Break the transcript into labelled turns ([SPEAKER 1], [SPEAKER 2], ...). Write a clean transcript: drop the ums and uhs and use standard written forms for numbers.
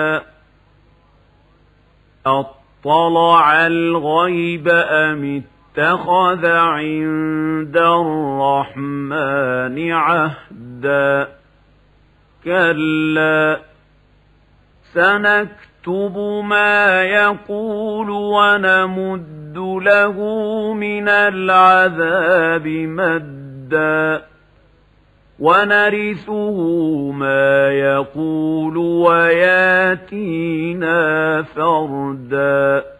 [SPEAKER 1] أطلع الغيب أم اتخذ عند الرحمن عهدا كلا سنكتب ما يقول ونمد له من العذاب مدا ونرثه ما يقول وياتينا فردا